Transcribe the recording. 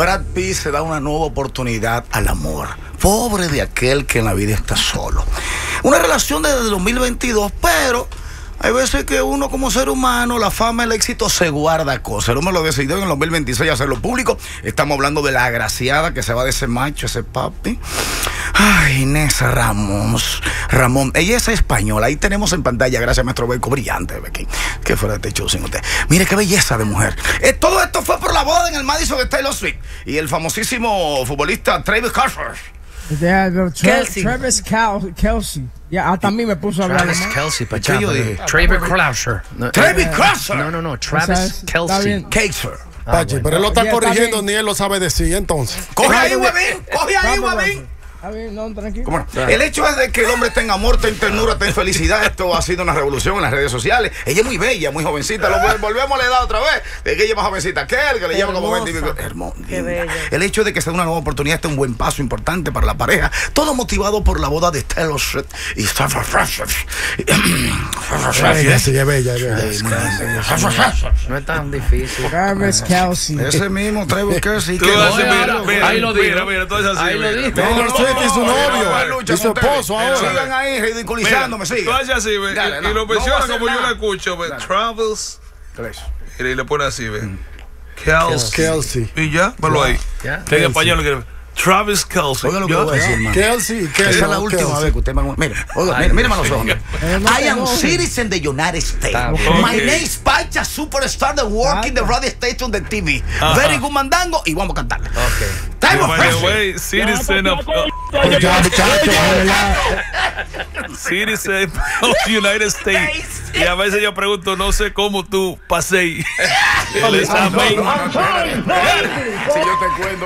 Brad Pitt se da una nueva oportunidad al amor. Pobre de aquel que en la vida está solo. Una relación desde el 2022, pero hay veces que uno como ser humano, la fama, el éxito se guarda cosas. El hombre lo decidió en el 2026 hacerlo público. Estamos hablando de la agraciada que se va de ese macho, ese papi. Ay, Inés Ramón. Ella es española. Ahí tenemos en pantalla, gracias a nuestro beco brillante, Becky. Que fuera de este show sin usted. Mire qué belleza de mujer. Todo esto fue por la boda en el Madison de Taylor Swift y el famosísimo futbolista Travis Kelce. Travis Kelce. Ya, hasta a mí me puso a hablar. Travis Kelce, Pachá. Travis Kelce. Travis Kelce. No, Travis Kelce. Kelce. Pachi, pero él lo está corrigiendo, ni él lo sabe decir, entonces. Coge ahí, huevín. Coge ahí, huevín. No, tranquilo. El hecho es de que el hombre tenga amor, tenga ternura, tenga felicidad. Esto ha sido una revolución en las redes sociales. Ella es muy bella, muy jovencita. Volvemos a la edad otra vez. De que ella es más jovencita que él, que le lleva como 20 y pico. Hermosa. El hecho de que sea una nueva oportunidad, este es un buen paso importante para la pareja. Todo motivado por la boda de Taylor Swift y Sí, es bella. No es tan difícil. Travis Kelce. Ese mismo Travis Kelce. Ahí lo dijo. Mira, todo es así. Ahí lo dijo. Taylor Swift y su novio y su esposo ahora. Sigan ahí ridiculizándome, sigan. Tú haces así, ve, y lo menciona como yo lo escucho, ve. Travis. Y le pone así, ve. Kelce. Y ya, ponlo ahí. Que en español lo quiere. Travis Kelce. Oiga lo que voy a decir, hermano. Kelce. Esa es la última vez que usted me... Mírame a los ojos. I am citizen de United States. My name is Pacha, superstar that work in the radio station de TV. Very good mandango y vamos a cantarle. By the way, citizen of United States. Y a veces yo pregunto, no sé cómo tú pasé el examen. Si yo te cuento.